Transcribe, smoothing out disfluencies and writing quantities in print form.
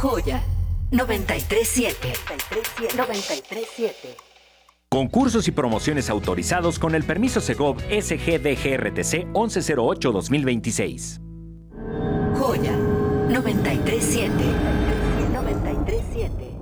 Joya 937. 937. Concursos y promociones autorizados con el permiso Segov SGDGRTC 1108-2026. Joya 937. 937.